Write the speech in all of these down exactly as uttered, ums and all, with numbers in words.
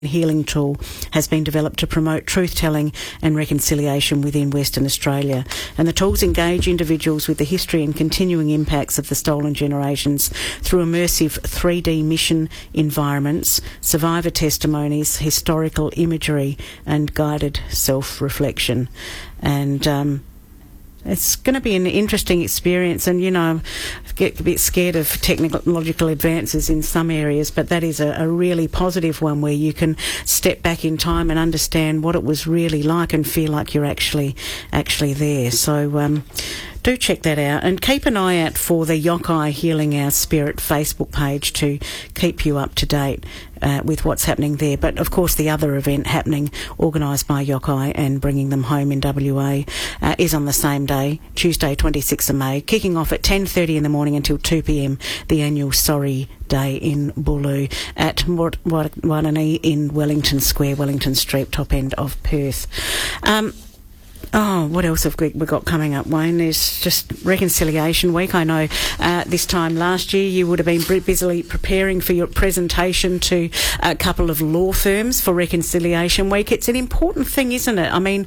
healing tool has been developed to promote truth-telling and reconciliation within Western Australia. And the tools engage individuals with the history and continuing impacts of the stolen generations through immersive three D mission environments, survivor testimonies, historical imagery and guided self-reflection. And um, it's going to be an interesting experience, and, you know, I get a bit scared of technological advances in some areas, but that is a, a really positive one where you can step back in time and understand what it was really like and feel like you're actually actually there. So um, do check that out, and keep an eye out for the Yokai Healing Our Spirit Facebook page to keep you up to date Uh, with what's happening there. But of course the other event happening, organised by Yokai and Bringing Them Home in W A, uh, is on the same day, Tuesday twenty-sixth of May, kicking off at ten thirty in the morning until two p m, the annual Sorry Day in Booloo at Wanani in Wellington Square, Wellington Street, top end of Perth. Um, Oh, what else have we, we got coming up, Wayne? There's just Reconciliation Week. I know uh, this time last year you would have been busily preparing for your presentation to a couple of law firms for Reconciliation Week. It's an important thing, isn't it? I mean,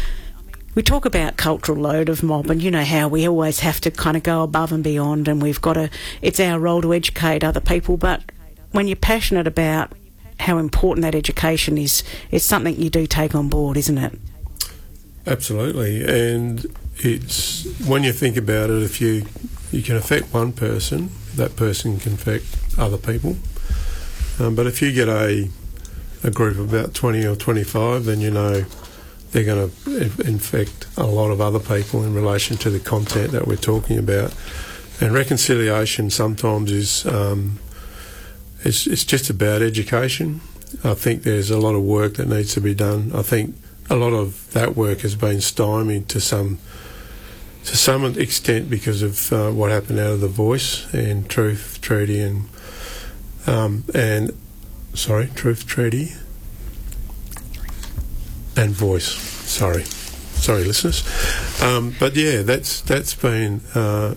we talk about cultural load of mob, and you know how we always have to kind of go above and beyond, and we've got to, it's our role to educate other people, but when you're passionate about how important that education is, it's something you do take on board, isn't it? Absolutely, and it's, when you think about it, if you you can affect one person, that person can affect other people. Um, but if you get a a group of about twenty or twenty-five, then you know they're going to infect a lot of other people in relation to the content that we're talking about. And reconciliation sometimes is um, it's it's just about education. I think there's a lot of work that needs to be done. I think a lot of that work has been stymied to some to some extent because of uh, what happened out of The Voice and Truth Treaty and um, and sorry, Truth Treaty and Voice. Sorry, sorry, listeners. Um, but yeah, that's that's been uh,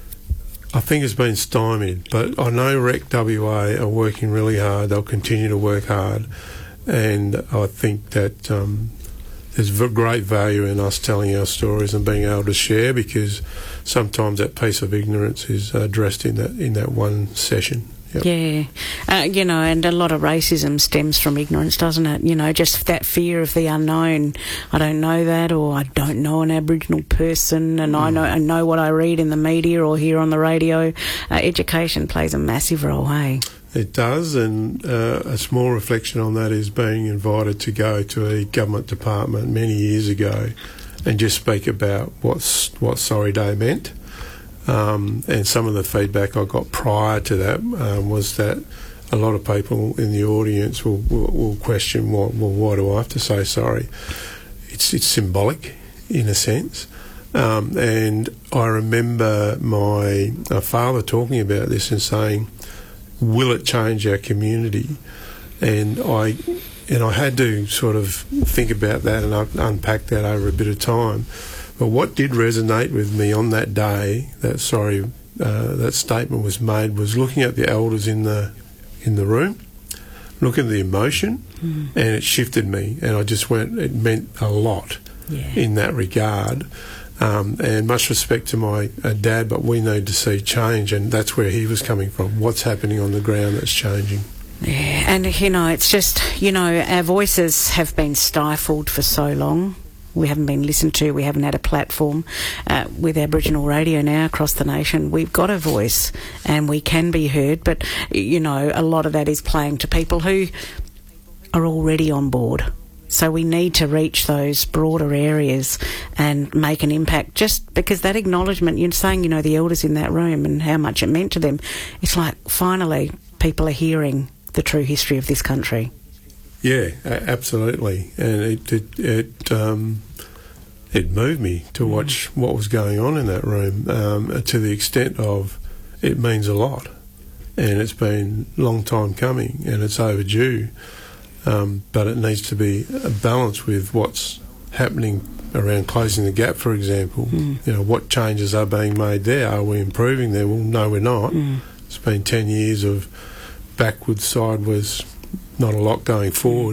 I think it's been stymied. But I know Rec W A are working really hard. They'll continue to work hard, and I think that. Um, There's great value in us telling our stories and being able to share, because sometimes that piece of ignorance is addressed in that in that one session. Yep. Yeah, uh, you know, and a lot of racism stems from ignorance, doesn't it? You know, just that fear of the unknown. I don't know that, or I don't know an Aboriginal person, and mm. I know I know what I read in the media or hear on the radio. Uh, education plays a massive role, hey? It does, and uh, a small reflection on that is being invited to go to a government department many years ago and just speak about what's, what Sorry Day meant. Um, and some of the feedback I got prior to that um, was that a lot of people in the audience will, will, will question, well, well, why do I have to say sorry? It's, it's symbolic, in a sense. Um, and I remember my uh, father talking about this and saying, will it change our community? And I and I had to sort of think about that and unpack that over a bit of time. But what did resonate with me on that day, that sorry, uh, that statement was made, was looking at the elders in the in the room, looking at the emotion, mm. and it shifted me. And I just went, it meant a lot yeah. in that regard. Um, and much respect to my uh, dad, but we need to see change, and that's where he was coming from. What's happening on the ground that's changing? Yeah, and, you know, it's just, you know, our voices have been stifled for so long. We haven't been listened to. We haven't had a platform. Uh, with Aboriginal radio now across the nation, we've got a voice and we can be heard, but, you know, a lot of that is playing to people who are already on board. So we need to reach those broader areas and make an impact, just because that acknowledgement, you're saying, you know, the elders in that room and how much it meant to them. It's like, finally, people are hearing the true history of this country. Yeah, absolutely. And it it it, um, it moved me to watch mm. what was going on in that room, um, to the extent of it means a lot. And it's been a long time coming and it's overdue. Um, but it needs to be a balance with what's happening around closing the gap, for example. Mm. You know, what changes are being made there? Are we improving there? Well, no, we're not. Mm. It's been ten years of backwards, sideways, not a lot going forward.